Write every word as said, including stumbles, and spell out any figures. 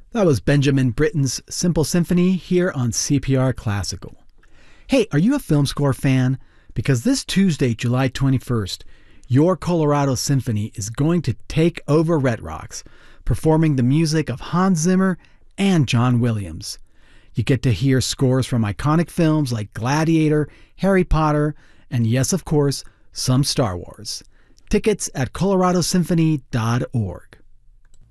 That was Benjamin Britten's Simple Symphony here on C P R Classical. Hey, are you a film score fan? Because this Tuesday, July twenty-first, your Colorado Symphony is going to take over Red Rocks, performing the music of Hans Zimmer and John Williams. You get to hear scores from iconic films like Gladiator, Harry Potter, and yes, of course, some Star Wars. Tickets at colorado symphony dot org.